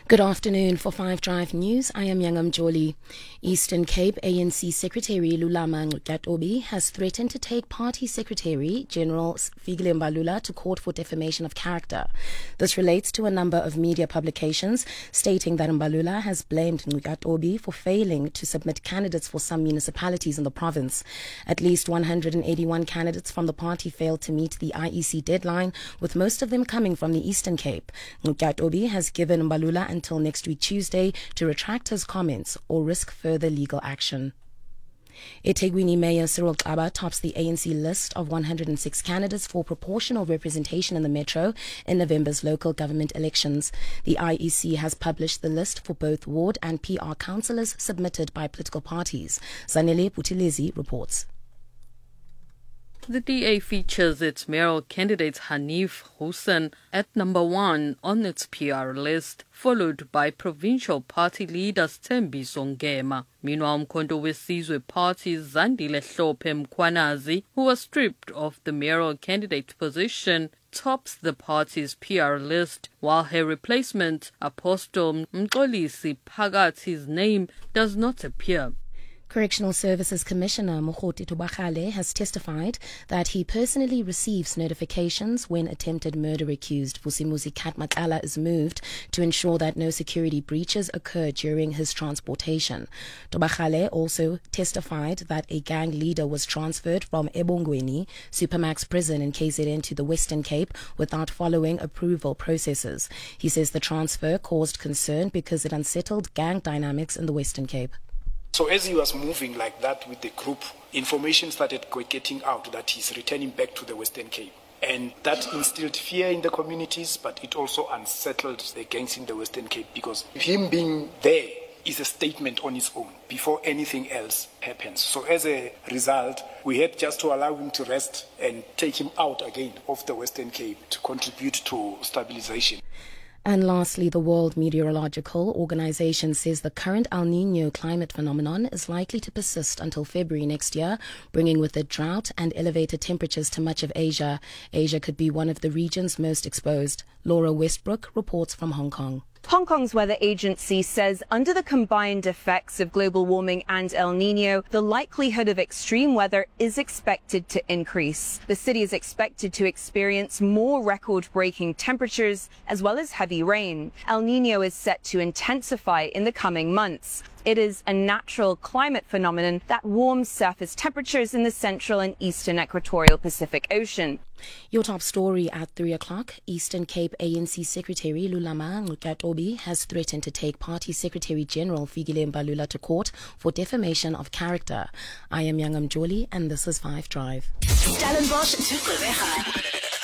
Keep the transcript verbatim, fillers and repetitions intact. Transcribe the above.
Good afternoon. For Five Drive News, I am Yangam Joli. Eastern Cape A N C Secretary Lulama Ngcukaitobi has threatened to take Party Secretary General Fikile Mbalula to court for defamation of character. This relates to a number of media publications stating that Mbalula has blamed Ngcukaitobi for failing to submit candidates for some municipalities in the province. At least one hundred eighty-one candidates from the party failed to meet the I E C deadline, with most of them coming from the Eastern Cape. Ngcukaitobi has given Mbalula until next week Tuesday to retract his comments or risk further legal action. eThekwini Mayor Cyril Xaba tops the A N C list of one hundred six candidates for proportional representation in the metro in November's local government elections. The I E C has published the list for both ward and P R councillors submitted by political parties. Zanele Putilezi reports. The D A features its mayoral candidate Hanif Hussein at number one on its P R list, followed by provincial party leaders Thembi Songema. Meanwhile, Umkhonto weSizwe Party's Zandile Hlophe Mkhwanazi, who was stripped of the mayoral candidate position, tops the party's P R list, while her replacement, Apostle Mxolisi Phakathi's name does not appear. Correctional Services Commissioner Mokgoti Tobakgale has testified that he personally receives notifications when attempted murder accused Vusimuzi Kat Matlala is moved to ensure that no security breaches occur during his transportation. Tobakgale also testified that a gang leader was transferred from Ebongweni Supermax prison in K Z N to the Western Cape without following approval processes. He says the transfer caused concern because it unsettled gang dynamics in the Western Cape. So as he was moving like that with the group, information started getting out that he's returning back to the Western Cape. And that instilled fear in the communities, but it also unsettled the gangs in the Western Cape, because him being there is a statement on its own before anything else happens. So as a result, we had just to allow him to rest and take him out again of the Western Cape to contribute to stabilization. And lastly, the World Meteorological Organization says the current El Niño climate phenomenon is likely to persist until February next year, bringing with it drought and elevated temperatures to much of Asia. Asia could be one of the regions most exposed. Laura Westbrook reports from Hong Kong. Hong Kong's weather agency says under the combined effects of global warming and El Niño, the likelihood of extreme weather is expected to increase. The city is expected to experience more record-breaking temperatures as well as heavy rain. El Niño is set to intensify in the coming months. It is a natural climate phenomenon that warms surface temperatures in the central and eastern equatorial Pacific Ocean. Your top story at three o'clock. Eastern Cape A N C Secretary Lulama Ngcukaitobi has threatened to take Party Secretary General Fikile Mbalula to court for defamation of character. I am Yangam Joli and this is Five Drive.